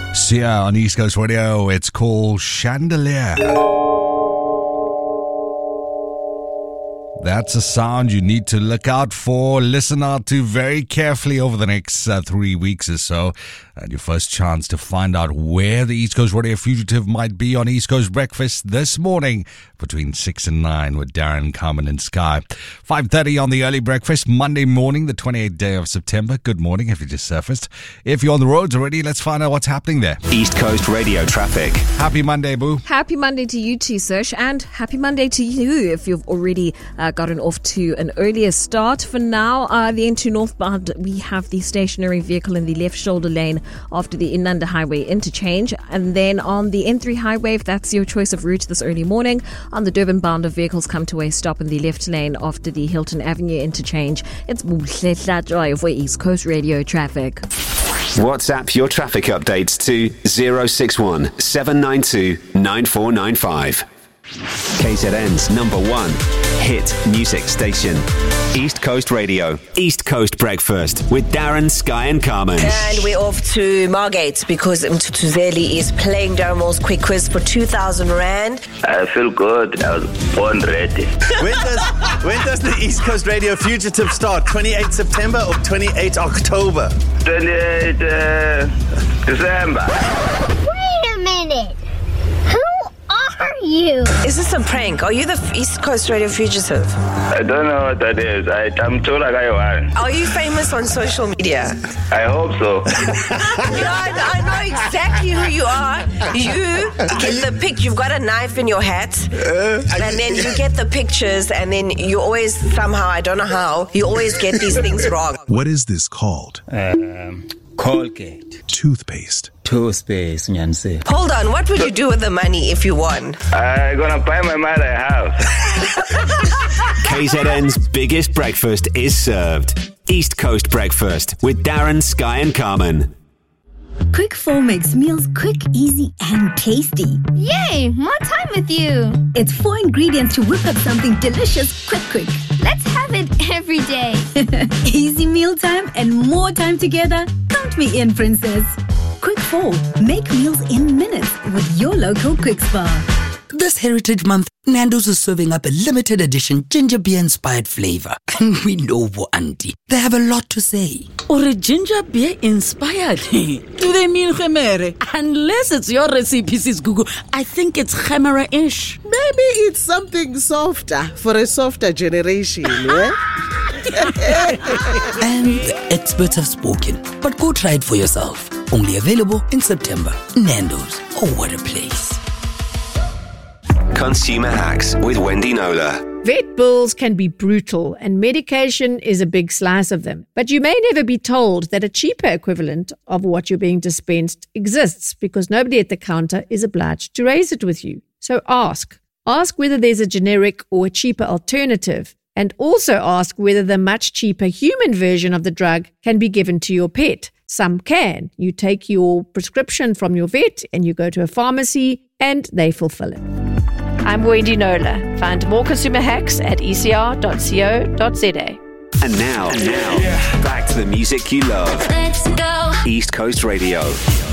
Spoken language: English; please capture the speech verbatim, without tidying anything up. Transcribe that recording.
Sia on East Coast Radio. It's called Chandelier. That's a sound you need to look out for, listen out to very carefully over the next uh, three weeks or so. And your first chance to find out where the East Coast Radio fugitive might be on East Coast Breakfast this morning between six and nine with Darren, Carmen and Sky. five thirty on the early breakfast, Monday morning, the twenty-eighth day of September. Good morning if you just surfaced. If you're on the roads already, let's find out what's happening there. East Coast Radio traffic. Happy Monday, Boo. Happy Monday to you too, Serge, and happy Monday to you if you've already uh, gotten off to an earlier start. For now, uh, the N two northbound, we have the stationary vehicle in the left shoulder lane after the Inanda Highway interchange. And then on the N three highway, if that's your choice of route this early morning, on the Durban bound of vehicles come to a stop in the left lane after the Hilton Avenue interchange. It's Drive for East Coast Radio traffic. WhatsApp your traffic updates to zero six one seven nine two nine four nine five. K Z N's number one hit music station. East Coast Radio. East Coast Breakfast with Darren, Sky and Carmen. And we're off to Margate because Mtutuzeli is playing Darren Quick Quiz for two thousand rand. I feel good. I was born ready. When does when does the East Coast Radio Fugitive start? twenty-eighth September or twenty-eighth October? twenty-eighth uh, December. Wait a minute. Are you? Is this a prank? Are you the East Coast Radio Fugitive? I don't know what that is. I, I'm told like I want. Are you famous on social media? I hope so. Yeah, I, I know exactly who you are. You get the pic. You've got a knife in your hat, uh, and then you get the pictures, and then you always somehow, I don't know how, you always get these things wrong. What is this called? Um, Colgate. Toothpaste. Toothpaste, Nyanse. Hold on, what would you do with the money if you won? I'm gonna buy my mother a house. K Z N's biggest breakfast is served. East Coast Breakfast with Darren, Sky and Carmen. Quick four makes meals quick, easy and tasty. Yay, more time with you. It's four ingredients to whip up something delicious quick quick. Let's have it every day. Easy meal time and more time together. Count me in, princess. Quick four, make meals in minutes with your local Quick Spa. This Heritage Month, Nando's is serving up a limited edition ginger beer inspired flavor. And we know for auntie, they have a lot to say. Or a ginger beer inspired? Do they mean Khemere? Unless it's your recipe, sis Google, I think it's Khemera-ish. Maybe it's something softer for a softer generation, yeah? And the experts have spoken, but go try it for yourself. Only available in September. Nando's. Oh, what a place. Consumer Hacks with Wendy Nola. Vet bills can be brutal and medication is a big slice of them. But you may never be told that a cheaper equivalent of what you're being dispensed exists because nobody at the counter is obliged to raise it with you. So ask. Ask whether there's a generic or a cheaper alternative. And also ask whether the much cheaper human version of the drug can be given to your pet. Some can. You take your prescription from your vet and you go to a pharmacy and they fulfill it. I'm Wendy Nola. Find more consumer hacks at e c r dot co dot z a. And now, and now, back to the music you love. Let's go. East Coast Radio.